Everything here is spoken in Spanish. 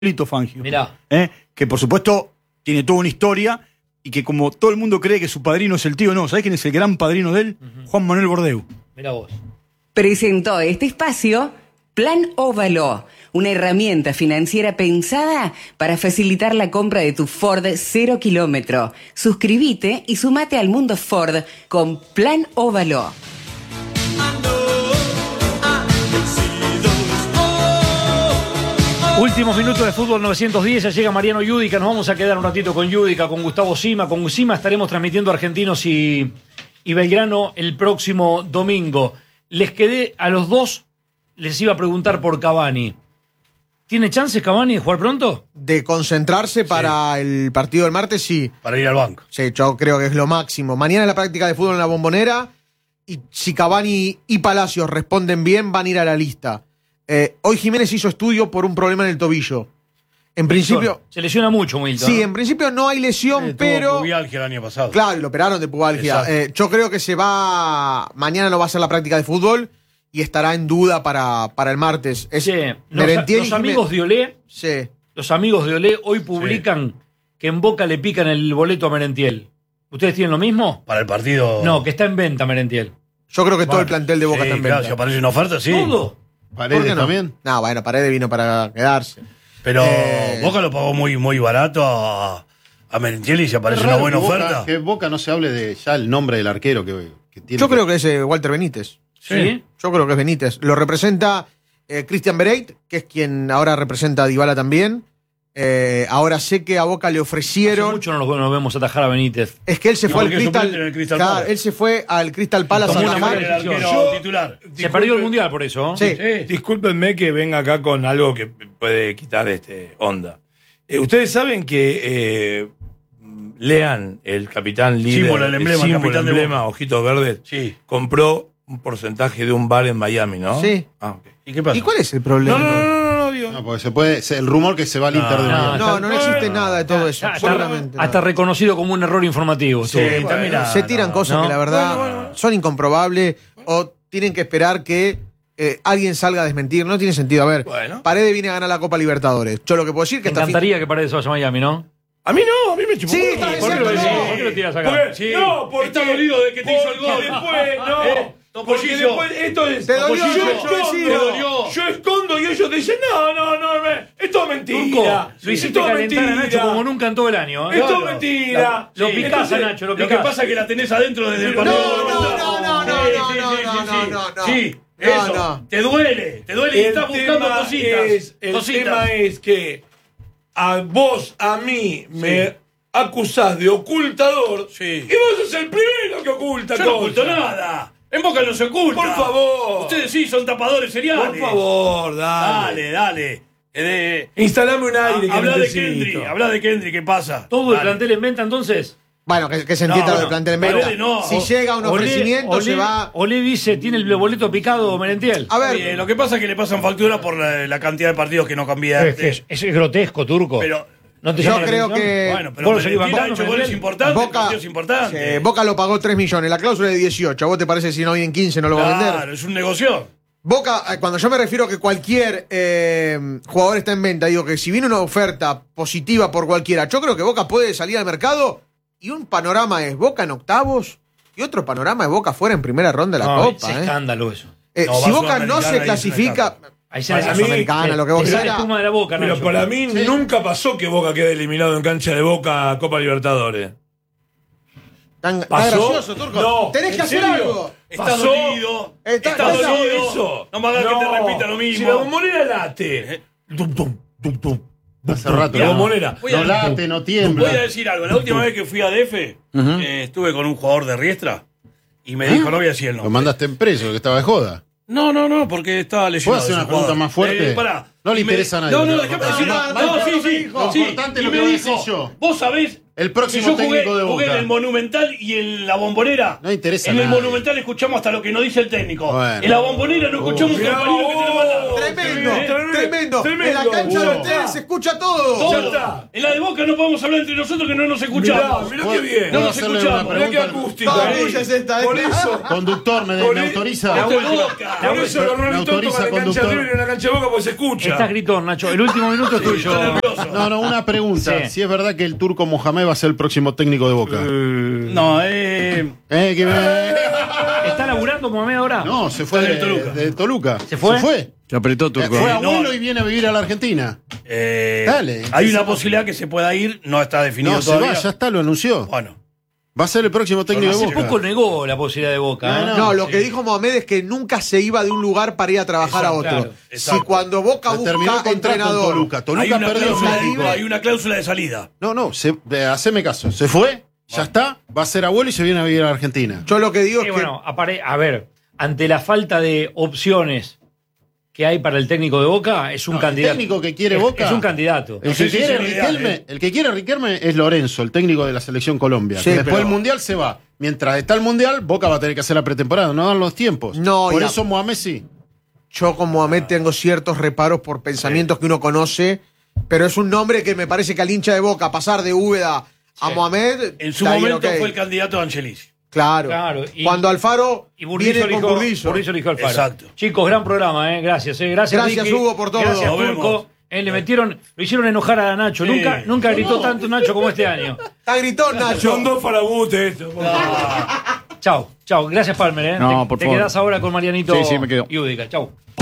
Lito Fangio. Mirá. Que por supuesto tiene toda una historia y que como todo el mundo cree que su padrino es el tío, no. ¿Sabés quién es el gran padrino de él? Juan Manuel Bordeu. Mirá vos. Presentó este espacio Plan Óvalo, una herramienta financiera pensada para facilitar la compra de tu Ford 0 kilómetro. Suscríbete y sumate al mundo Ford con Plan Óvalo. Últimos minutos de Fútbol 910, ya llega Mariano Yudica, nos vamos a quedar un ratito con Yudica, con Gustavo Sima. Con Sima estaremos transmitiendo Argentinos y Belgrano el próximo domingo. Les quedé a los dos, les iba a preguntar por Cavani. ¿Tiene chances Cavani de jugar pronto? De concentrarse para el partido del martes, sí. Para ir al banco. Sí, yo creo que es lo máximo. Mañana la práctica de fútbol en la Bombonera y si Cavani y Palacios responden bien, van a ir a la lista. Hoy Jiménez hizo estudio por un problema en el tobillo. En principio... Se lesiona mucho, Milton. Sí, ¿no? en principio no hay lesión, pero... Tuvo pubalgia el año pasado. Claro, lo operaron de pubalgia. Yo creo que se va... Mañana no va a ser la práctica de fútbol y estará en duda para el martes. Es Sí, los amigos de Olé, Sí. los amigos de Olé hoy publican que en Boca le pican el boleto a Merentiel. ¿Ustedes tienen lo mismo? Para el partido. No, que está en venta Merentiel. Yo creo que todo el plantel de Boca sí, está en claro, venta. si aparece una oferta, sí. ¿Todo? ¿Por Paredes qué no? también. No, bueno, Paredes vino para quedarse. Pero Boca lo pagó muy barato a Merentiel y si aparece una buena oferta. Que Boca no se hable de ya el nombre del arquero que tiene. Yo creo que es Walter Benítez. ¿Sí? Yo creo que es Benítez. Lo representa Christian Bereit, que es quien ahora representa a Dybala también. Ahora sé que a Boca le Hace ofrecieron... mucho no nos vemos atajar a Benítez. Es que él se fue al porque es Crystal... suplente en el Crystal Claro, Palace. él se fue al Crystal Palace a Tomó una atajar. mala El arquero Yo- titular. Se perdió el Mundial por eso. Sí. Discúlpenme que venga acá con algo que puede quitar onda. Ustedes saben que Lean, el capitán líder, Símbolo, el emblema, símbolo, capitán de emblema, Boca. ojitos verdes, Sí. compró un porcentaje de un bar en Miami, ¿no? Sí. Ah, ok. ¿Y qué pasa? ¿Y cuál es el problema? No, digo. No, porque se puede. El rumor que se va al Inter de Miami. No existe nada de todo eso. Absolutamente nada. Hasta reconocido como un error informativo. Sí, estuvo. está mirando. Se tiran cosas ¿no? que la verdad son incomprobables o tienen que esperar que alguien salga a desmentir. No tiene sentido. A ver, Bueno. Paredes viene a ganar la Copa Libertadores. Yo lo que puedo decir Me que esta encantaría que Paredes vaya a Miami, ¿no? A mí no, a mí me chupó. Sí, ¿Por es qué cierto, lo decís? no. ¿Por qué lo tiras acá? Porque- Sí. No, porque Está dolido de que te hizo el porque gol. después, no. Porque Topollillo. después, esto es. Te dolió, yo yo escondo, decido. Te dolió. yo escondo y ellos dicen, no, esto es mentira. Lo hiciste Esto es calentar a Nacho como nunca en todo el año. ¿eh? Esto es Claro. mentira. Lo Sí. picás a Entonces, Nacho, lo Lo que picás. pasa es que la tenés adentro desde el No, partido. no. Sí, No, eso. no. Te duele y estás buscando cositas. El cositas. tema es que a mí, me acusás de ocultador Sí. y vos sos el primero que oculta Yo no cosas. oculto nada. En Boca no se oculta. Por favor. Ustedes sí son tapadores seriales. Por favor, Dale. Instalame un aire que Habla de necesito. Kendry, ¿qué pasa? ¿Todo el Dale. plantel en venta entonces? Bueno, que se entienda No, lo del plantel en pero venta. Paredes no. Si llega un ofrecimiento, se va. Olé dice, tiene el boleto picado Merentiel. A ver, Bien, lo que pasa es que le pasan factura por la cantidad de partidos que no cambia. Es grotesco, Turco. Pero, ¿No te yo llama la creo atención? que bueno, pero ¿Vos lo seguís Merentiel ha bancando, hecho goles Merentiel? importantes, Boca, partidos importantes. Boca lo pagó 3 millones. La cláusula es de 18. ¿A vos te parece que si no vienen 15 no lo va a vender? Claro, es un negocio. Boca, cuando yo me refiero a que cualquier jugador está en venta, digo que si viene una oferta positiva por cualquiera, yo creo que Boca puede salir al mercado y un panorama es Boca en octavos y otro panorama es Boca fuera en primera ronda de la No, Copa. es escándalo eso. No, Si va Boca no Sudamericana se y clasifica, Ahí se Para la mí, Sudamericana, lo que vos te sale quieras. espuma de la boca, Pero Nacho. para mí nunca pasó que Boca quede eliminado en cancha de Boca a Copa Libertadores. tan ¿Pasó? gracioso, Turco. No, Tenés ¿en que hacer serio? algo. Está ¿Pasó? dolido. Está dolido. Eso. No me hagas que te repita lo mismo. Si la bombonera late. Tum, tum, tum, tum. Hace rato. La no. bombonera. Voy a- No late, no tiembla. Voy a decir algo. La última vez que fui a DF, estuve con un jugador de Riestra y me dijo, no voy a decir el Lo nombre. mandaste en preso, que estaba de joda. No, porque estaba lesionado. ¿Puedo hacer una ese jugador. pregunta más fuerte? pará. No le Y me- interesa a nadie. No, No, déjame no, decir. no, No, sí. Lo importante es Y lo me que voy a dijo, decir yo. vos sabés El próximo yo jugué, técnico de jugué en Boca. el Monumental y en la Bombonera. No interesa En el nadie. Monumental escuchamos hasta lo que nos dice el técnico. Bueno. En la Bombonera no escuchamos un Mirá, compañero que tenemos al lado. Tremendo. En la Tremendo. cancha de Wow. ustedes se escucha todo. Todo. Ya está. En la de Boca no podemos hablar entre nosotros que no nos escuchamos. Mirá qué bien. No ¿Puedo nos hacerle escuchamos. una Mirá qué pregunta? acústica. Toda tuya es esta, Por eso. Conductor, ¿me Por- autoriza? Esto es Boca. Por eso los Rolling Stones autoriza, tocan la cancha conductor. de River y en la cancha de Boca porque se escucha. Estás gritón, Nacho. El último minuto es tuyo. Está nervioso. No, una pregunta. Sí. Si es verdad que el turco Mohamed va a ser el próximo técnico de Boca. No, ¿Está laburando Mohamed ahora? No, se fue Está en Toluca. de Toluca. ¿Se fue? Se apretó Turco. Fue no. abuelo y viene a vivir a la Argentina. Dale. Hay una posibilidad que se pueda ir, no está definido No, se todavía. va, ya está, lo anunció. Bueno, Va a ser el próximo técnico de Hace Boca. poco negó la posibilidad de Boca. ¿eh? No, lo que dijo Mohamed es que nunca se iba de un lugar para ir a trabajar a otro. Claro, Si exacto. cuando Boca Se terminó el busca contrato en entrenador. Toluca. hay Toluca una, perdió cláusula, México. hay una cláusula de salida. No, haceme caso. Se fue, ya está, va a ser abuelo y se viene a vivir a la Argentina. Yo lo que digo Y es que bueno, a ver, ante la falta de opciones que hay para el técnico de Boca, es un candidato. El técnico que quiere Es- Boca. Es un candidato. El No sé que, si quiere es ideal, Riquelme, el que quiere Riquelme es Lorenzo, el técnico de la selección Colombia. Sí, Que después pero- del Mundial se va. Mientras está el Mundial, Boca va a tener que hacer la pretemporada. No dan los tiempos. No, Por ya. eso Mohamed sí. yo con Mohamed tengo ciertos reparos por pensamientos que uno conoce, pero es un nombre que me parece que al hincha de Boca pasar de Úbeda a Mohamed. En su está bien, momento ok. fue el candidato de Angelici. Claro. Claro, y- Cuando Alfaro Y Burdizo viene con eligió, Burdizo. Burdizo eligió al Faro. Exacto. Chicos, gran programa, Gracias, Gracias, Gracias, Ricky. Hugo, por todo. Gracias, Nos Turco. vemos. Lo hicieron enojar a Nacho. Sí. Nunca gritó tanto Nacho como este año. Está gritón, Nacho. Son dos farabutes esto. Chau. Gracias, Palmer, No, por te favor. quedás ahora con Marianito Sí, me quedo. Yudica. Chau.